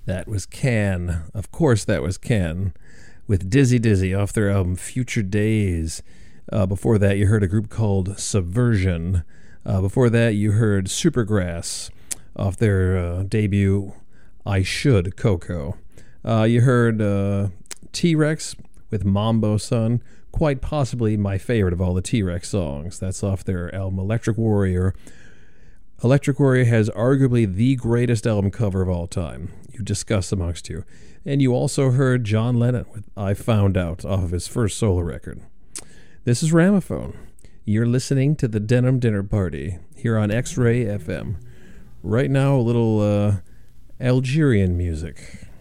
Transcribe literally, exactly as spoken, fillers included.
That was Can. Of course, that was Can. With Dizzy Dizzy off their album Future Days. Uh, before that, you heard a group called Subversion. Uh, before that, you heard Supergrass off their uh, debut I Should Coco. Uh, you heard uh, T-Rex with Mambo Son. Quite possibly my favorite of all the T-Rex songs. That's off their album Electric Warrior. Electric Warrior has arguably the greatest album cover of all time. You discuss amongst you. And you also heard John Lennon with I Found Out off of his first solo record. This is Ramophone. You're listening to the Denim Dinner Party here on X-Ray F M. Right now, a little uh, Algerian music.